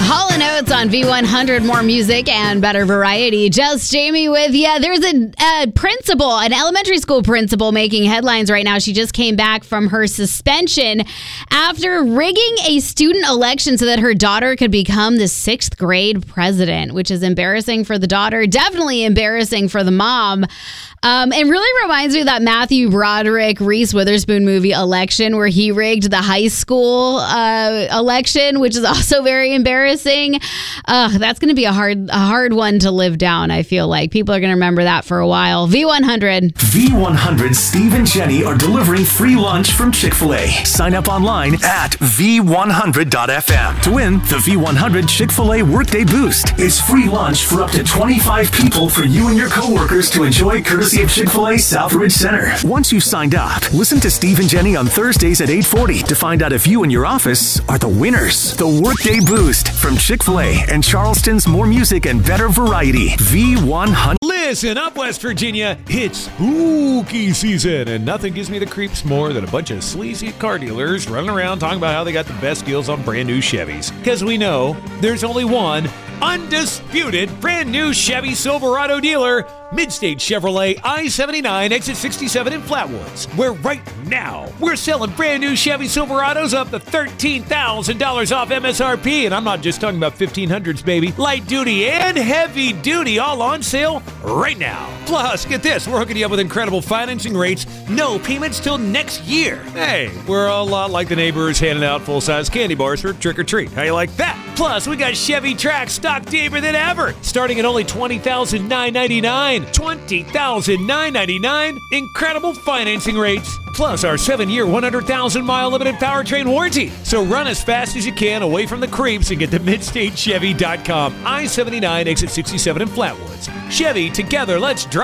Hall & Oates on V100, more music and better variety. Just Jamie with you. There's a principal, an elementary school principal making headlines right now. She just came back from her suspension after rigging a student election so that her daughter could become the 6th grade president, which is embarrassing for the daughter, definitely embarrassing for the mom. It really reminds me of that Matthew Broderick, Reese Witherspoon movie Election, where he rigged the high school election, which is also very embarrassing. That's going to be a hard one to live down, I feel like. People are going to remember that for a while. V100. V100 Steve and Jenny are delivering free lunch from Chick-fil-A. Sign up online at V100.fm to win the V100 Chick-fil-A Workday Boost. It's free lunch for up to 25 people for you and your coworkers to enjoy courtesy of Chick-fil-A Southridge Center. Once you've signed up, listen to Steve and Jenny on Thursdays at 8:40 to find out if you and your office are the winners. The Workday Boost from Chick-fil-A and Charleston's more music and better variety. V100. Listen up, West Virginia. It's spooky season, and nothing gives me the creeps more than a bunch of sleazy car dealers running around talking about how they got the best deals on brand new Chevys. Because we know there's only one undisputed brand new Chevy Silverado dealer, Midstate Chevrolet I-79 exit 67 in Flatwoods, where right now we're selling brand new Chevy Silverados up to $13,000 off MSRP, and I'm not just talking about 1500s, baby. Light duty and heavy duty all on sale right now. Plus, get this, we're hooking you up with incredible financing rates, no payments till next year. Hey, we're a lot like the neighbors handing out full-size candy bars for trick or treat. How you like that? Plus, we got Chevy Trax stock deeper than ever, starting at only $20,999. $20,999. Incredible financing rates. Plus our 7-year, 100,000-mile limited powertrain warranty. So run as fast as you can away from the creeps and get to MidstateChevy.com. I-79 exit 67 in Flatwoods. Chevy, together, let's drive.